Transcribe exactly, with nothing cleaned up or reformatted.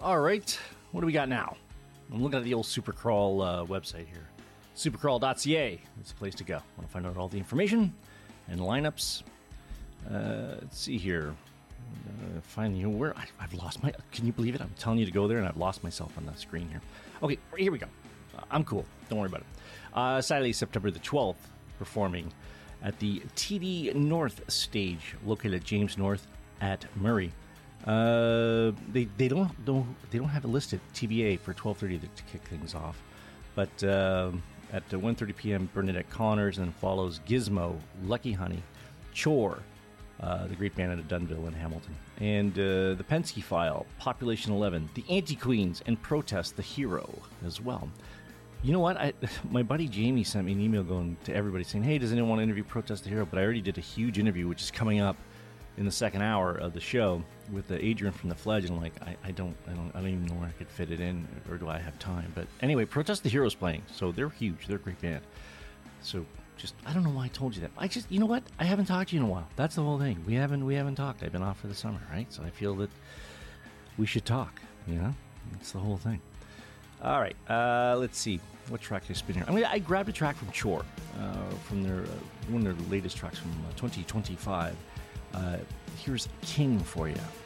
All right, what do we got now? I'm looking at the old Supercrawl uh, website here. supercrawl dot c a is the place to go. I want to find out all the information and lineups. Uh, let's see here. Uh, find you where I, I've lost my. Can you believe it? I'm telling you to go there, and I've lost myself on the screen here. Okay, here we go. Uh, I'm cool. Don't worry about it. Uh, Saturday, September the twelfth, performing at the T D North stage, located at James North at Murray. Uh, they they don't, don't they don't have it listed T B A for twelve thirty to, to kick things off, but uh, at one thirty p.m. Bernadette Connors, and then follows Gizmo, Lucky Honey, Chore, uh, the great band out of Dunnville and Hamilton, and uh, the Penske File, Population eleven, the Anti-Queens, and Protest the Hero as well. You know what? I, my buddy Jamie sent me an email going to everybody saying, "Hey, does anyone want to interview Protest the Hero?" But I already did a huge interview, which is coming up in the second hour of the show with uh, Adrian from the Fledge, and I'm like, I, I don't, I don't, I don't even know where I could fit it in, or do I have time? But anyway, Protest the Hero's playing, so they're huge. They're a great band. So just, I don't know why I told you that. I just, you know what? I haven't talked to you in a while. That's the whole thing. We haven't, we haven't talked. I've been off for the summer, right? So I feel that we should talk. You know, that's the whole thing. All right, uh, let's see. What track did I spin here? I mean, I grabbed a track from Chore, uh, from their uh, one of their latest tracks from uh, twenty twenty-five. Uh, here's King for you.